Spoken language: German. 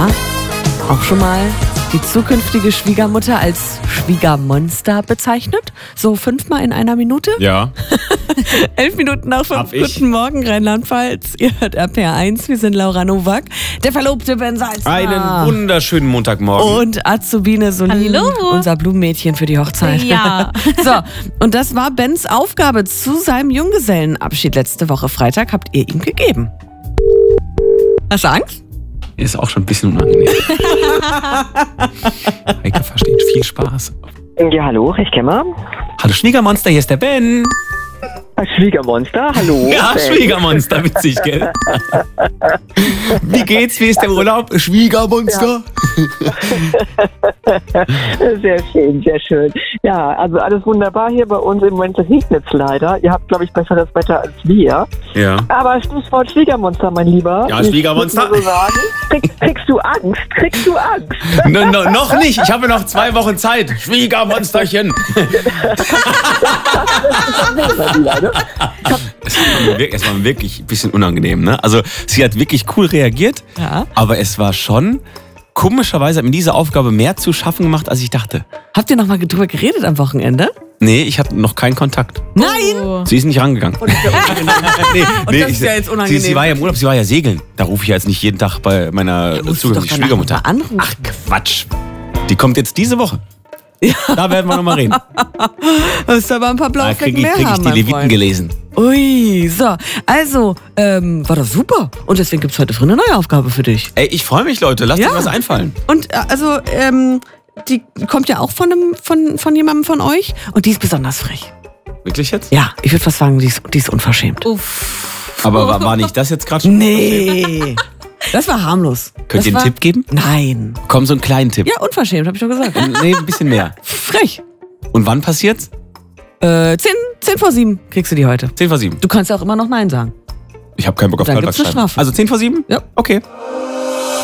Ja, auch schon mal die zukünftige Schwiegermutter als Schwiegermonster bezeichnet? So 5-mal in einer Minute? Ja. 11 Minuten nach 5. Guten Morgen, Rheinland-Pfalz. Ihr hört RPR1, wir sind Laura Nowak, der Verlobte Ben Salzner. Einen wunderschönen Montagmorgen. Und Azubine Solin, Hallo. unser Blumenmädchen für die Hochzeit. Ja. So, und das war Bens Aufgabe zu seinem Junggesellenabschied letzte Woche Freitag. Habt ihr ihm gegeben? Hast du Angst? Ist auch schon ein bisschen unangenehm. Heike versteht, viel Spaß. Ja, hallo, ich kenne Hallo Schwiegermonster, hier ist der Ben. Schwiegermonster, hallo. Ja, Schwiegermonster, witzig, gell? Wie geht's, wie ist der Urlaub? Schwiegermonster? Sehr schön, sehr schön. Ja, also alles wunderbar hier bei uns. Im Moment regnet es leider. Ihr habt, glaube ich, besseres Wetter als wir. Ja. Aber Stichwort Schwiegermonster, mein Lieber. Ja, Schwiegermonster. Ich muss nur so sagen, kriegst du Angst? Kriegst du Angst? Noch nicht, ich habe noch 2 Wochen Zeit. Schwiegermonsterchen. Es war wirklich ein bisschen unangenehm, ne? Also sie hat wirklich cool reagiert, Ja. aber es war schon, komischerweise hat mir diese Aufgabe mehr zu schaffen gemacht, als ich dachte. Habt ihr noch mal drüber geredet am Wochenende? Nee, ich hatte noch keinen Kontakt. Nein! Sie ist nicht rangegangen. Und das ist ja jetzt unangenehm. Sie war ja im Urlaub, sie war ja segeln. Da rufe ich ja jetzt nicht jeden Tag bei meiner zukünftigen Schwiegermutter. Anrufen. Ach Quatsch. Die kommt jetzt diese Woche. Ja. Da werden wir nochmal reden. Hast du aber ein paar Da Blauflecken krieg mehr ich haben, die mein Leviten Freund. gelesen. Ui, so. Also, war das super. Und deswegen gibt's heute früh eine neue Aufgabe für dich. Ey, ich freue mich, Leute. Lasst Ja. euch was einfallen. Und also, die kommt ja auch von jemandem von euch. Und die ist besonders frech. Wirklich jetzt? Ja, ich würde fast sagen, die ist unverschämt. Aber war nicht das jetzt gerade schon? Nee. Das war harmlos. Könnt Das ihr einen Tipp geben? Nein. Komm, so einen kleinen Tipp. Ja, unverschämt, habe ich doch gesagt. Nee, ein bisschen mehr. Frech. Und wann passiert's? 10 vor 7 kriegst du die heute. 10 vor 7. Du kannst ja auch immer noch Nein sagen. Ich habe keinen Bock auf Dann gibt's eine Kaltwachsschreiben. Strafe. Also 10 vor 7? Ja. Okay.